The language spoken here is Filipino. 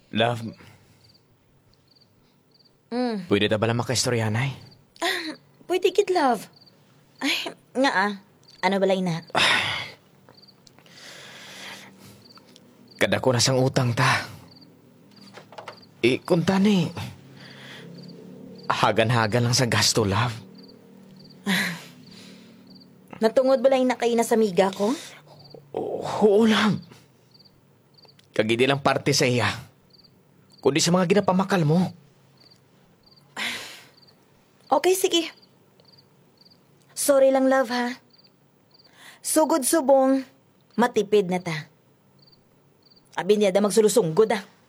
Love, pwede na ba lang makaistoryanay? Pwede kid, love. Ay, nga ano balay na? Kada ko na sang utang ta. Kunta ni. Hagan-hagan lang sa gasto, love. Natungod balay na kayo na sa miga ko? Oo, love. Kagidi lang parte sa iya. Kundi sa mga ginapamakal mo. Okay, sige. Sorry lang, love, ha? Sugod-subong, matipid na ta. Abi niya da magsulusungod, ah.